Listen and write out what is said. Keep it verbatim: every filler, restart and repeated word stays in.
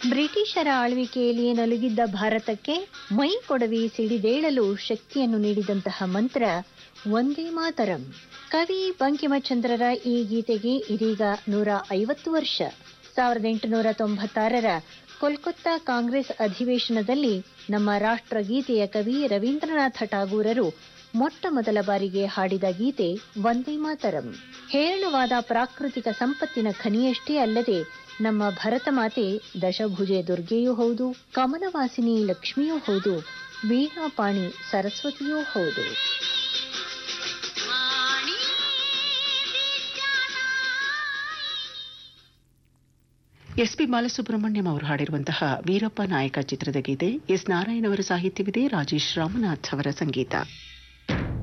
ಬ್ರಿಟಿಷರ ಆಳ್ವಿಕೆಯಲ್ಲಿ ನಲುಗಿದ್ದ ಭಾರತಕ್ಕೆ ಮೈ ಕೊಡವಿ ಸಿಡಿದೇಳಲು ಶಕ್ತಿಯನ್ನು ನೀಡಿದಂತಹ ಮಂತ್ರ ವಂದೇ ಮಾತರಂ. ಕವಿ ಬಂಕಿಮಚಂದ್ರರ ಈ ಗೀತೆಗೆ ಇದೀಗ ನೂರ ಐವತ್ತು ವರ್ಷ. ಸಾವಿರದ ಎಂಟುನೂರ ತೊಂಬತ್ತಾರರ ಕೋಲ್ಕತ್ತಾ ಕಾಂಗ್ರೆಸ್ ಅಧಿವೇಶನದಲ್ಲಿ ನಮ್ಮ ರಾಷ್ಟ್ರಗೀತೆಯ ಕವಿ ರವೀಂದ್ರನಾಥ ಠಾಗೂರರು ಮೊಟ್ಟ ಮೊದಲ ಬಾರಿಗೆ ಹಾಡಿದ ಗೀತೆ ವಂದೇ ಮಾತರಂ. ಹೇರಳವಾದ ಪ್ರಾಕೃತಿಕ ಸಂಪತ್ತಿನ ಖನಿಯಷ್ಟೇ ಅಲ್ಲದೆ ನಮ್ಮ ಭರತ ಮಾತೆ ದಶಭುಜೆ ದುರ್ಗೆಯೂ ಹೌದು, ಕಮಲವಾಸಿನಿ ಲಕ್ಷ್ಮಿಯೂ ಹೌದು, ವೀಣಾಪಾಣಿ ಸರಸ್ವತಿಯೂ ಹೌದು. ಎಸ್ ಪಿ ಬಾಲಸುಬ್ರಹ್ಮಣ್ಯಂ ಅವರು ಹಾಡಿರುವಂತಹ ವೀರಪ್ಪ ನಾಯಕ ಚಿತ್ರದ ಗೀತೆ. ಎಸ್ ನಾರಾಯಣ್ ಅವರ ಸಾಹಿತ್ಯವಿದೆ, ರಾಜೇಶ್ ರಾಮನಾಥ್ ಅವರ ಸಂಗೀತ.